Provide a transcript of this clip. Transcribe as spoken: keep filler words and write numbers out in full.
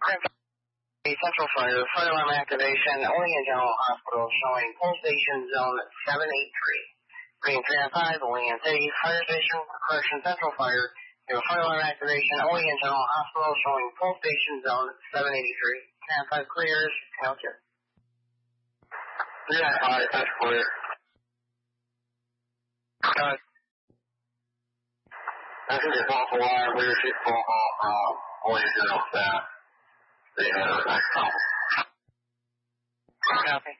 Central Fire, fire alarm activation, Olean General Hospital showing pole station zone seven eight three. Green three nine five, Olean City, fire station, correction, Central Fire, you have fire alarm activation, Olean General Hospital showing pole station zone seven eighty-three. three nine five clears, count it. three nine five, that's clear. Cut. This is a false alarm, leadership phone call from Olean General staff. They had a nice call. Copy.